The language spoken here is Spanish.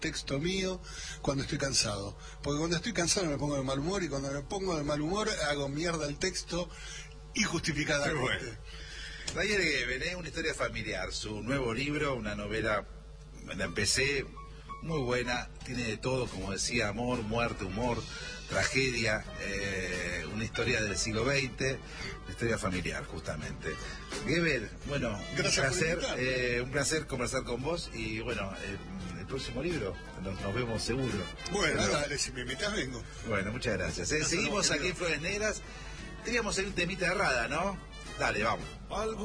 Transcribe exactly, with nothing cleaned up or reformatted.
texto mío cuando estoy cansado, porque cuando estoy cansado me pongo de mal humor, y cuando me pongo de mal humor hago mierda el texto injustificadamente. Bueno. Daniel Gebel, ¿eh? Una historia familiar, su nuevo libro, una novela, la empecé, muy buena, tiene de todo, como decía, amor, muerte, humor, tragedia, eh, una historia del siglo veinte, una historia familiar, justamente. Gebel, bueno, gracias, un placer, eh, un placer conversar con vos, y bueno, eh, el próximo libro nos, nos vemos seguro. Bueno, Pero, dale, si me invitas vengo. Bueno, muchas gracias. ¿eh? Seguimos aquí en Flores Negras. Teníamos ahí un temita de Rada, ¿no? Dale, vamos. Algo